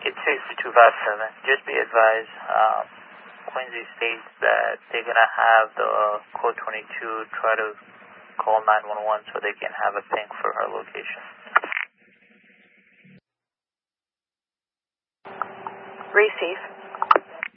86257. Just be advised, Quincy states that they're going to have the code 22 try to call 911 so they can have a ping for her location. Receive.